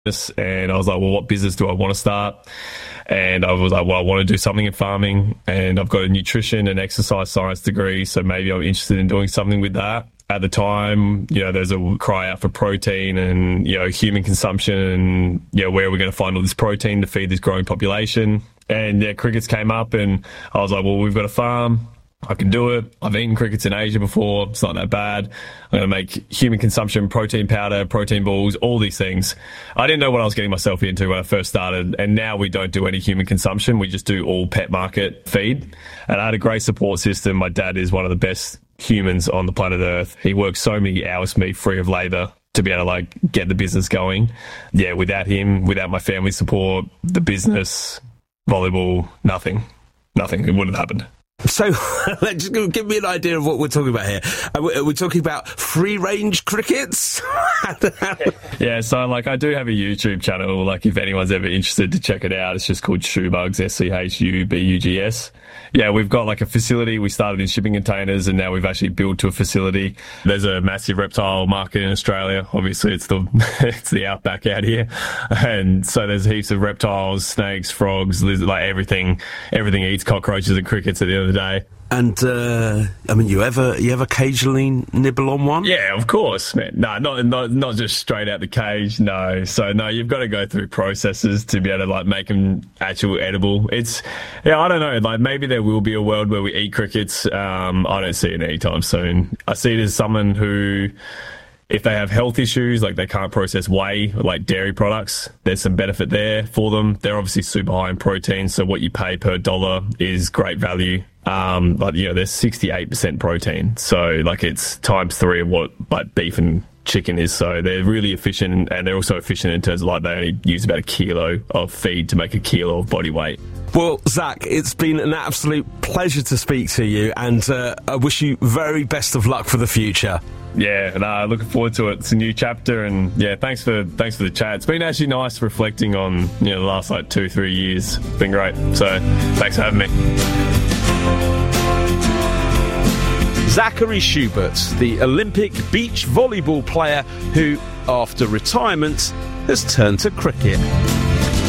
and I was like, well, what business do I want to start? And I was like, well, I want to do something in farming, and I've got a nutrition and exercise science degree, so maybe I'm interested in doing something with that. At the time, there's a cry out for protein and, human consumption and, where are we going to find all this protein to feed this growing population? And crickets came up, and I was like, well, we've got a farm. I can do it. I've eaten crickets in Asia before. It's not that bad. I'm going to make human consumption, protein powder, protein balls, all these things. I didn't know what I was getting myself into when I first started. And now we don't do any human consumption. We just do all pet market feed. And I had a great support system. My dad is one of the best humans on the planet Earth. He works so many hours for me free of labour to be able to get the business going. Yeah, without him, without my family support, the business, volleyball, nothing. It wouldn't have happened. So, just give me an idea of what we're talking about here. Are we talking about free-range crickets? Yeah, so, I do have a YouTube channel. If anyone's ever interested to check it out, it's just called Schubugs, SCHUBUGS. Yeah, we've got, a facility. We started in shipping containers, and now we've actually built to a facility. There's a massive reptile market in Australia. Obviously, it's the outback out here. And so there's heaps of reptiles, snakes, frogs, lizards, everything. Everything eats cockroaches and crickets at the end of the day. And, you ever occasionally nibble on one? Yeah, of course, man. No, not just straight out the cage, no. So, no, you've got to go through processes to be able to, make them actual edible. I don't know, maybe there will be a world where we eat crickets. I don't see it anytime soon. I see it as someone who, if they have health issues, they can't process whey, dairy products, there's some benefit there for them. They're obviously super high in protein, so what you pay per dollar is great value. There's 68% protein, so it's times 3 of what beef and chicken is. So they're really efficient, and they're also efficient in terms of they only use about 1 kilo of feed to make 1 kilo of body weight. Well, Zach, it's been an absolute pleasure to speak to you, and I wish you very best of luck for the future. Yeah, looking forward to it. It's a new chapter, and thanks for the chat. It's been actually nice reflecting on the last 2-3 years. It's been great. So thanks for having me. Zachary Schubert, the Olympic beach volleyball player who, after retirement, has turned to cricket.